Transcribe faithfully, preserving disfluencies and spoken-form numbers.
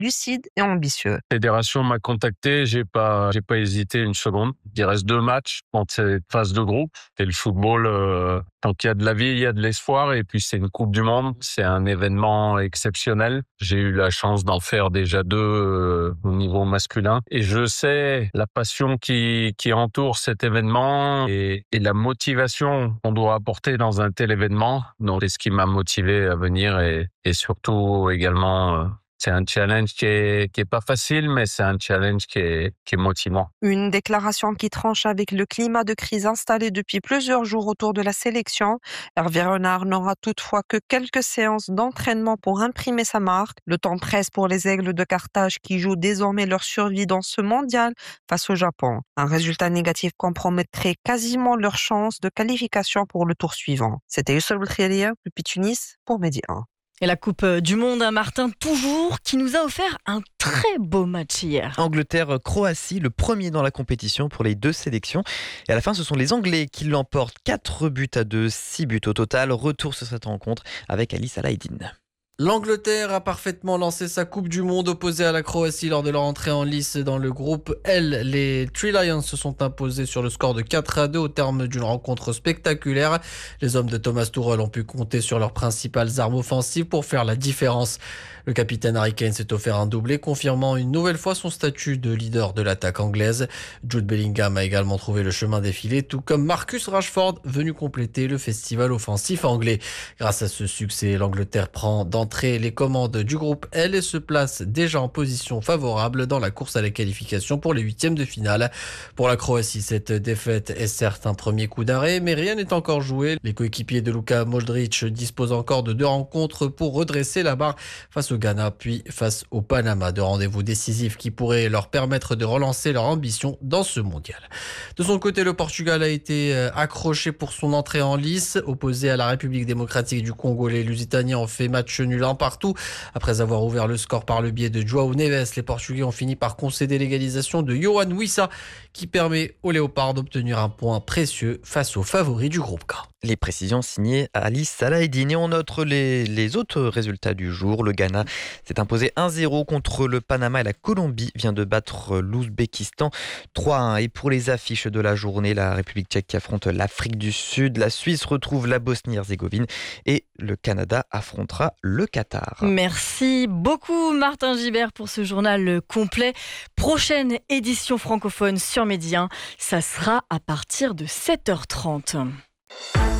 lucide et ambitieux. La fédération m'a contacté, j'ai pas, j'ai pas hésité une seconde. Il reste deux matchs dans cette phase de groupe. Et le football, euh, tant qu'il y a de la vie, il y a de l'espoir. Et puis c'est une Coupe du Monde, c'est un événement exceptionnel. J'ai eu la chance d'en faire déjà deux euh, au niveau masculin. Et je sais la passion qui qui entoure cet événement et, et la motivation qu'on doit apporter dans un tel événement. Donc c'est ce qui m'a motivé à venir et, et surtout également. Euh, C'est un challenge qui est, qui est pas facile, mais c'est un challenge qui est, qui est motivant. Une déclaration qui tranche avec le climat de crise installé depuis plusieurs jours autour de la sélection. Hervé Renard n'aura toutefois que quelques séances d'entraînement pour imprimer sa marque. Le temps presse pour les Aigles de Carthage qui jouent désormais leur survie dans ce mondial face au Japon. Un résultat négatif compromettrait quasiment leur chance de qualification pour le tour suivant. C'était Youssef Boutrialia depuis Tunis pour Média un. Et la Coupe du Monde, hein, Martin, toujours, qui nous a offert un très beau match hier. Angleterre-Croatie, le premier dans la compétition pour les deux sélections. Et à la fin, ce sont les Anglais qui l'emportent. quatre buts à deux, six buts au total. Retour sur cette rencontre avec Ali Salahedine. L'Angleterre a parfaitement lancé sa Coupe du Monde opposée à la Croatie lors de leur entrée en lice dans le groupe L. Les Three Lions se sont imposés sur le score de quatre à deux au terme d'une rencontre spectaculaire. Les hommes de Thomas Tuchel ont pu compter sur leurs principales armes offensives pour faire la différence. Le capitaine Harry Kane s'est offert un doublé, confirmant une nouvelle fois son statut de leader de l'attaque anglaise. Jude Bellingham a également trouvé le chemin défilé, tout comme Marcus Rashford, venu compléter le festival offensif anglais. Grâce à ce succès, l'Angleterre prend d'entrée les commandes du groupe L et se place déjà en position favorable dans la course à la qualification pour les huitièmes de finale. Pour la Croatie, cette défaite est certes un premier coup d'arrêt, mais rien n'est encore joué. Les coéquipiers de Luka Modric disposent encore de deux rencontres pour redresser la barre face au Ghana, puis face au Panama. De rendez-vous décisifs qui pourraient leur permettre de relancer leur ambition dans ce mondial. De son côté, le Portugal a été accroché pour son entrée en lice. Opposé à la République démocratique du Congo, les Lusitaniens ont fait match nul un partout. Après avoir ouvert le score par le biais de João Neves, les Portugais ont fini par concéder l'égalisation de Yohan Wissa, qui permet aux Léopards d'obtenir un point précieux face aux favoris du groupe K. Les précisions signées Ali Salahedine. Et on note les, les autres résultats du jour. Le Ghana s'est imposé un zéro contre le Panama et la Colombie vient de battre l'Ouzbékistan trois à un. Et pour les affiches de la journée, la République tchèque qui affronte l'Afrique du Sud, la Suisse retrouve la Bosnie-Herzégovine et le Canada affrontera le Qatar. Merci beaucoup Martin Gibert pour ce journal complet. Prochaine édition francophone sur Média un, ça sera à partir de sept heures trente.